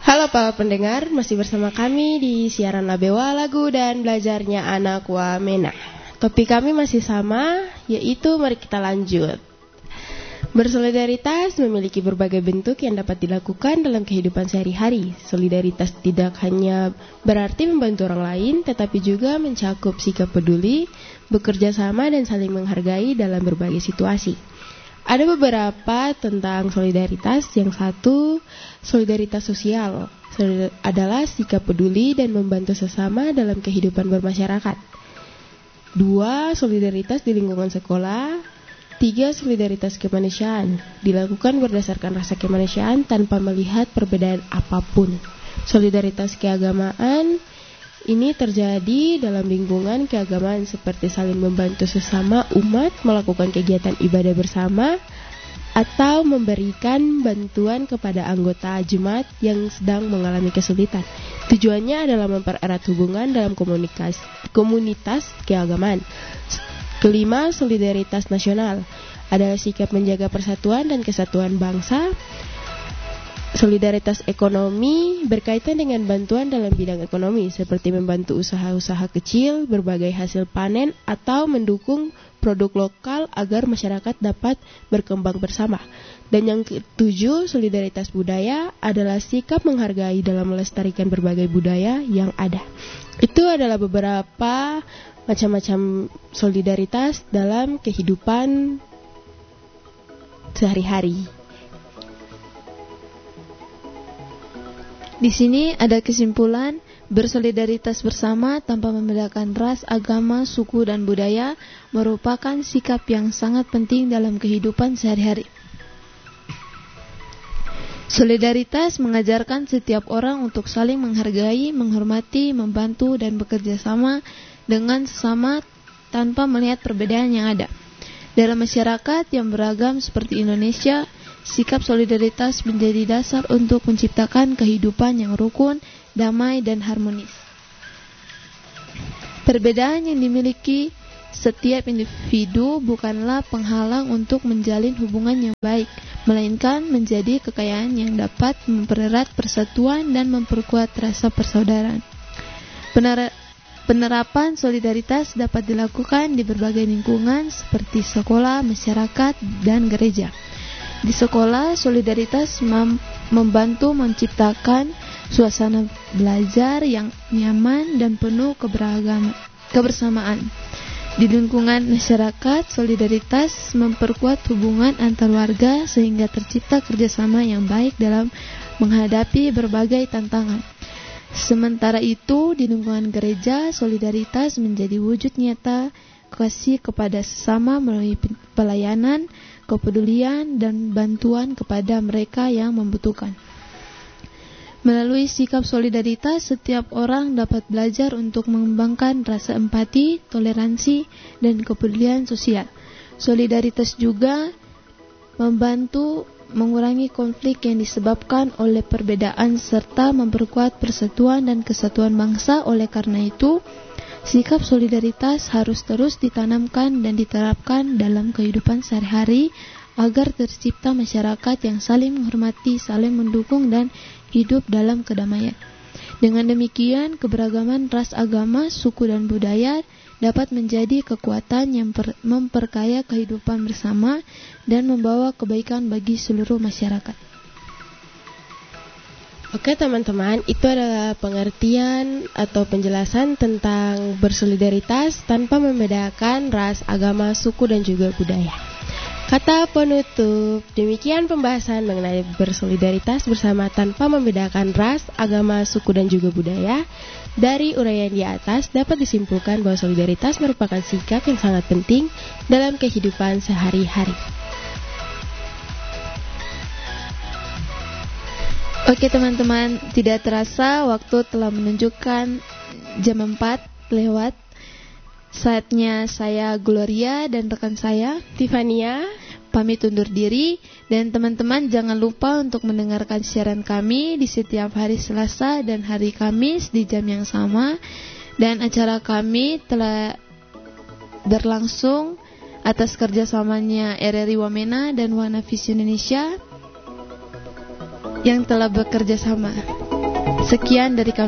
Halo para pendengar, masih bersama kami di siaran Labewa Lagu dan Belajarnya Anak Wamena. Topik kami masih sama, yaitu mari kita lanjut. Bersolidaritas memiliki berbagai bentuk yang dapat dilakukan dalam kehidupan sehari-hari. Solidaritas tidak hanya berarti membantu orang lain, tetapi juga mencakup sikap peduli, bekerja sama dan saling menghargai dalam berbagai situasi. Ada beberapa tentang solidaritas. Yang satu, solidaritas sosial adalah sikap peduli dan membantu sesama dalam kehidupan bermasyarakat. 2, solidaritas di lingkungan sekolah. 3, solidaritas kemanusiaan dilakukan berdasarkan rasa kemanusiaan tanpa melihat perbedaan apapun. Solidaritas keagamaan ini terjadi dalam lingkungan keagamaan seperti saling membantu sesama umat melakukan kegiatan ibadah bersama atau memberikan bantuan kepada anggota jemaat yang sedang mengalami kesulitan. Tujuannya adalah mempererat hubungan dalam komunitas keagamaan. Kelima, solidaritas nasional adalah sikap menjaga persatuan dan kesatuan bangsa. Solidaritas ekonomi berkaitan dengan bantuan dalam bidang ekonomi seperti membantu usaha-usaha kecil, berbagai hasil panen, atau mendukung produk lokal agar masyarakat dapat berkembang bersama. Dan yang ketujuh, solidaritas budaya adalah sikap menghargai dalam melestarikan berbagai budaya yang ada. Itu adalah beberapa macam-macam solidaritas dalam kehidupan sehari-hari. Di sini ada kesimpulan, bersolidaritas bersama tanpa membedakan ras, agama, suku, dan budaya merupakan sikap yang sangat penting dalam kehidupan sehari-hari. Solidaritas mengajarkan setiap orang untuk saling menghargai, menghormati, membantu, dan bekerja sama dengan sesama tanpa melihat perbedaan yang ada. Dalam masyarakat yang beragam seperti Indonesia, sikap solidaritas menjadi dasar untuk menciptakan kehidupan yang rukun, damai, dan harmonis. Perbedaan yang dimiliki setiap individu bukanlah penghalang untuk menjalin hubungan yang baik, melainkan menjadi kekayaan yang dapat mempererat persatuan dan memperkuat rasa persaudaraan. Penerapan solidaritas dapat dilakukan di berbagai lingkungan seperti sekolah, masyarakat, dan gereja. Di sekolah, solidaritas membantu menciptakan suasana belajar yang nyaman dan penuh kebersamaan. Di lingkungan masyarakat, solidaritas memperkuat hubungan antar warga sehingga tercipta kerjasama yang baik dalam menghadapi berbagai tantangan. Sementara itu, di lingkungan gereja, solidaritas menjadi wujud nyata kasih kepada sesama melalui pelayanan, kepedulian, dan bantuan kepada mereka yang membutuhkan. Melalui sikap solidaritas, setiap orang dapat belajar untuk mengembangkan rasa empati, toleransi, dan kepedulian sosial. Solidaritas juga membantu mengurangi konflik yang disebabkan oleh perbedaan serta memperkuat persatuan dan kesatuan bangsa. Oleh karena itu, sikap solidaritas harus terus ditanamkan dan diterapkan dalam kehidupan sehari-hari agar tercipta masyarakat yang saling menghormati, saling mendukung, dan hidup dalam kedamaian. Dengan demikian, keberagaman ras, agama, suku, dan budaya dapat menjadi kekuatan yang memperkaya kehidupan bersama dan membawa kebaikan bagi seluruh masyarakat. Oke teman-teman, itu adalah pengertian atau penjelasan tentang bersolidaritas tanpa membedakan ras, agama, suku, dan juga budaya. Kata penutup, demikian pembahasan mengenai bersolidaritas bersama tanpa membedakan ras, agama, suku, dan juga budaya. Dari uraian di atas dapat disimpulkan bahwa solidaritas merupakan sikap yang sangat penting dalam kehidupan sehari-hari. Oke teman-teman, tidak terasa waktu telah menunjukkan jam 4 lewat. Saatnya saya Gloria dan rekan saya Tifania pamit undur diri. Dan teman-teman jangan lupa untuk mendengarkan siaran kami di setiap hari Selasa dan hari Kamis di jam yang sama. Dan acara kami telah berlangsung atas kerjasamanya RRI Wamena dan Wana Visi Indonesia yang telah bekerja sama. Sekian dari kami.